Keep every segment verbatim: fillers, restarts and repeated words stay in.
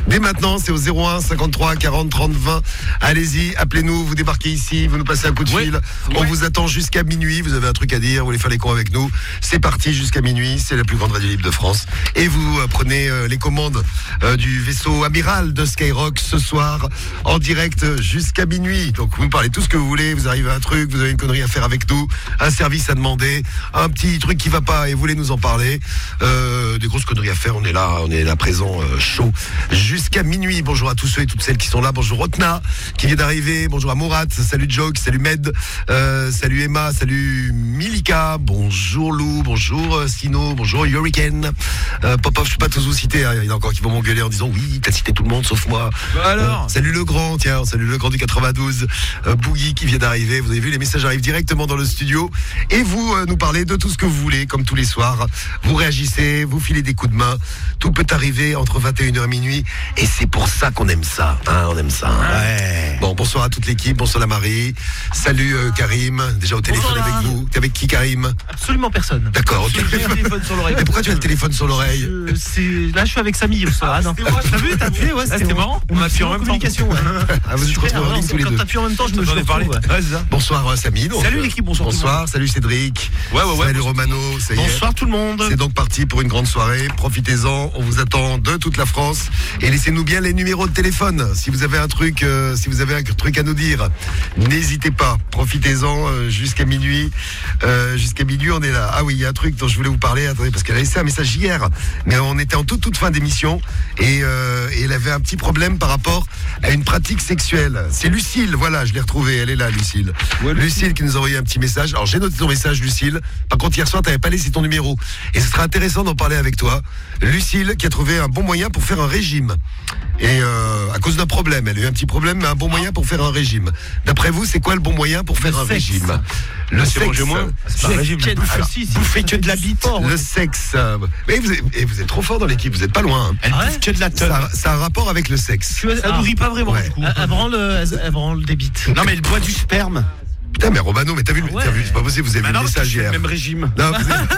Dès maintenant, c'est au zéro un cinquante-trois quarante trente vingt. Allez-y, appelez-nous, vous débarquez ici, vous nous passez un coup de Oui. fil. On Ouais. vous attend jusqu'à minuit. Vous avez un truc à dire, vous voulez faire les cons avec nous. C'est parti jusqu'à minuit. C'est la plus grande radio libre de France. Et vous euh, prenez euh, les commandes euh, du vaisseau amiral de Skyrock ce soir en direct euh, jusqu'à minuit. Donc vous me parlez tout ce que vous voulez. Vous arrivez à un truc, vous avez une connerie à faire avec nous, un service à demander, un petit truc qui va pas et vous voulez nous en parler. Euh, des grosses conneries à faire. On est là, on est là présent, euh, chaud jusqu'à minuit. Bonjour à tous ceux et toutes celles qui sont là. Bonjour Rotna qui vient d'arriver. Bonjour à Mourad. Salut Joke. Salut Med. Euh, salut Emma. Salut Milika. Bonjour Lou. Bonjour euh, Sino. Bonjour Hurricane. Euh, Popov, je peux pas tous vous citer. Hein. Il y en a encore qui vont m'engueuler en disant oui, t'as cité tout le monde sauf moi. Bah alors Euh, salut le grand. Tiens, salut le grand du quatre-vingt-douze. Euh, Boogie qui vient d'arriver. Vous avez vu, les messages arrivent directement dans le studio et vous euh, nous parlez de tout ce que vous voulez, comme tous les soirs. Vous réagissez, vous filez des coups de main. Tout peut arriver entre vingt et une heures et minuit. Et c'est pour ça qu'on aime ça. Hein, on aime ça. Hein. Ouais. Bon, bonsoir à toute l'équipe. Bonsoir la Marie. Salut euh, Karim. Déjà au téléphone Bonsoir, avec Lara. vous. T'es avec qui, Karim? Absolument personne. D'accord, ok. J'ai le téléphone sur l'oreille. Mais pourquoi tu as le téléphone sur l'oreille? Je- c'est- Là, je suis avec Samy. au soir. Ah, non. T'as vu, t'as appuyé, ouais, c'était marrant. On a appuyé en même temps. communication. Ouais. Ah, vous êtes Super, retrouvés en ouais, ligne tous les quand deux. t'appuies en même temps, je me J'en ai je parlé. retrouve, ouais. Ouais, c'est ça. Bonsoir euh, Samy. donc, Salut euh, l'équipe, bonsoir tout le Bonsoir, salut Cédric. Ouais, ouais, ouais. Salut Romano. Ça y est. Bonsoir tout le monde. C'est donc parti pour une grande soirée. Profitez-en. On vous attend de toute la France. Et laissez-nous bien les numéros de téléphone. Si vous avez un truc, euh, si vous avez un truc à nous dire, n'hésitez pas. Profitez-en euh, jusqu'à minuit. Euh, jusqu'à minuit, on est là. Ah oui, il y a un truc dont je voulais vous parler. Attendez, parce qu'elle a laissé un message hier. Mais on était en toute, toute fin d'émission. Et, euh, et elle avait un petit problème par rapport à une pratique sexuelle. C'est Lucille. Voilà, je l'ai retrouvée. Elle est là, Lucille. Ouais, Lucille qui nous a envoyé un petit message. Alors j'ai noté ton message, Lucille. Par contre, hier soir, tu n'avais pas laissé ton numéro. Et ce sera intéressant d'en parler avec toi. Lucille qui a trouvé un bon moyen pour faire un régime. Et euh, à cause d'un problème, elle a eu un petit problème, mais un bon moyen pour faire un régime. D'après vous, c'est quoi le bon moyen pour faire Le un sexe. régime? Le C'est manger sexe. moins. C'est pas un régime. Quel- Alors, si, si, bouffer ça que fait de la du bite. sport, ouais. Le sexe. euh, Mais vous êtes, et vous êtes trop fort dans l'équipe, vous n'êtes pas loin. hein. Elle Ah ouais bouffe que de la teub. Ça, ça a un rapport avec le sexe. Tu vois, Elle nourrit pas vraiment Ouais. du coup. Elle, elle branle, elle, elle branle des bites. Non mais elle boit du sperme. Putain, mais Romano, mais t'as vu, le- Ouais. t'as vu, c'est pas possible, vous avez Bah vu non, le parce que message je fais hier. le même régime. Non, vous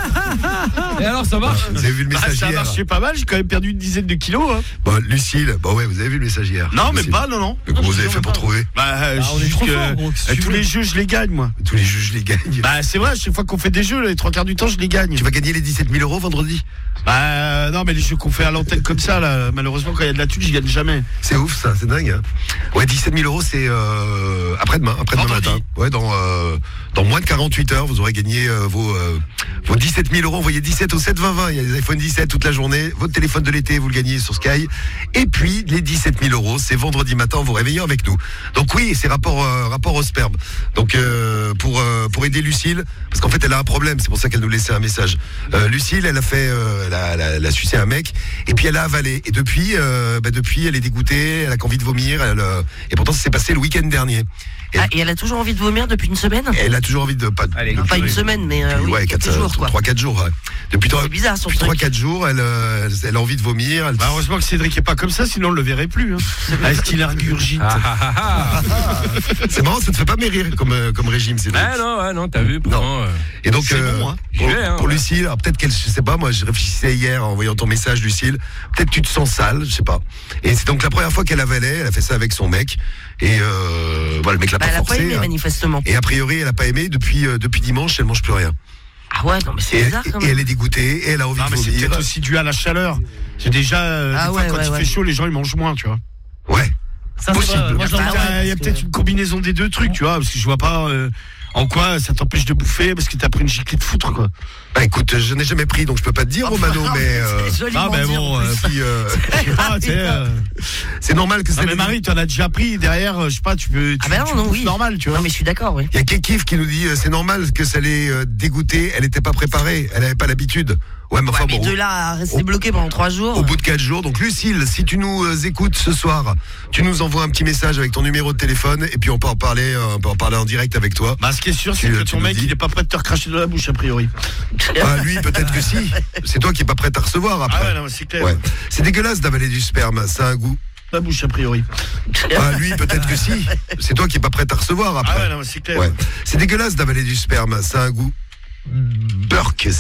avez, Et alors, ça marche? vous avez vu le Bah, message ça a hier. marché pas mal, j'ai quand même perdu une dizaine de kilos. Hein. Bon, Lucille, bon ouais, vous avez vu le message hier. Non, même Lucille. pas, non, non. Mais comment Non, vous je avez sais fait pour pas. trouver? Bah, euh, on est juste trop que, fort, gros, qu'est-ce que euh, tu tous veux les jeux, je les gagne, moi. Tous les juges les gagnent. Bah, c'est vrai, chaque fois qu'on fait des jeux, les trois quarts du temps, je les gagne. Tu vas gagner les dix-sept mille euros vendredi? Bah, euh, non, mais les jeux qu'on fait à l'antenne comme ça, là, malheureusement, quand il y a de la thune, je gagne jamais. C'est ouf ça, c'est dingue. Hein. Ouais, dix-sept mille euros, c'est euh, après-demain, après-demain Vendredi. matin. Ouais, dans euh, dans moins de quarante-huit heures, vous aurez gagné euh, vos euh, vos dix-sept mille euros. Envoyez dix-sept au sept vingt vingt. Il y a les iPhone dix-sept toute la journée. Votre téléphone de l'été, vous le gagnez sur Sky. Et puis les dix-sept mille euros, c'est vendredi matin, vous réveillez avec nous. Donc oui, c'est rapport euh, rapport au sperme. Donc euh, pour euh, pour aider Lucille, parce qu'en fait elle a un problème, c'est pour ça qu'elle nous laissait un message. Euh, Lucille, elle a fait, euh, elle, a, elle, a, elle a sucé un mec et puis elle a avalé. Et depuis, euh, bah, depuis, elle est dégoûtée, elle a qu'envie de vomir. Elle, euh, et pourtant, ça s'est passé le week-end dernier. Et Ah, et elle a toujours envie de vomir depuis une semaine? elle a toujours envie de pas. Allez, depuis- Pas une semaine, mais euh, oui, ouais, quelques quatre, jours, quoi. trois quatre jours. Ouais. Depuis trois, C'est bizarre, son depuis truc. trois quatre jours, elle, euh, elle, elle a envie de vomir. Elle, Bah, heureusement que Cédric est pas comme ça, sinon on le verrait plus. Hein. Ah, est-ce qu'il ingurgite? Ah, ah, ah, ah. c'est marrant, ça te fait pas mérir comme euh, comme régime, c'est Ah non, ouais, non, t'as vu, pourtant. euh, Et donc, C'est bon, hein. pour, Je vais, hein, pour ouais. Lucille, alors peut-être qu'elle, je sais pas, moi je réfléchissais hier en voyant ton message, Lucille, peut-être tu te sens sale, je sais pas. Et c'est donc la première fois qu'elle avalait, elle a fait ça avec son mec, et euh, voilà, le mec l'a Bah, pas elle a pas forcé. aimé, hein. manifestement. Et a priori, elle a pas aimé, depuis, euh, depuis dimanche, elle mange plus rien. Ah ouais, non, mais c'est Et, bizarre quand et même. elle est dégoûtée, et elle a envie Non, de mais c'est vomir. peut-être aussi dû à la chaleur. C'est déjà, euh, Ah des fois, ouais, quand ouais, il ouais. fait chaud, les gens ils mangent moins, tu vois. Ouais. Ça, c'est Possible. vrai, moi, je Il y l'en a, vois, il y a parce peut-être que- une combinaison des deux trucs, tu vois, parce que je vois pas euh, en quoi ça t'empêche de bouffer parce que t'as pris une giclée de foutre, quoi. Bah écoute, je n'ai jamais pris, donc je peux pas te dire, Romano, mais euh, C'est joliment Ah, ben dit, bon, en plus. euh, si, euh, Je sais pas, tu sais. euh, c'est normal que Non, c'est. mais Marie, t'en as déjà pris derrière, euh, je sais pas, tu peux. Tu, Ah ben tu non, non, bouffes oui. normal, tu vois. Non, mais je suis d'accord, oui. Il y a Kekif qui nous dit euh, c'est normal que ça l'ait euh, dégoûté, elle n'était pas préparée, elle n'avait pas l'habitude. Ouais, mais enfin Ouais, mais bon. de là à rester au- bloqué pendant trois jours. Au bout de quatre jours. Donc Lucille, si tu nous euh, écoutes ce soir, tu nous envoies un petit message avec ton numéro de téléphone et puis on peut en parler, euh, on peut en parler en direct avec toi. Bah, ce qui est sûr, Tu- c'est que tu ton nous mec, dis. il est pas prêt de te recracher dans la bouche, a priori. Ah, lui, peut-être que si. C'est toi qui es pas prête à recevoir après. Ah ouais, non, mais c'est clair. Ouais. C'est dégueulasse d'avaler du sperme, ça a un goût. La bouche, a priori. Ah, lui, peut-être que si. C'est toi qui es pas prête à recevoir après. Ah ouais, non, mais c'est clair. Ouais. C'est dégueulasse d'avaler du sperme, ça a un goût. Burk.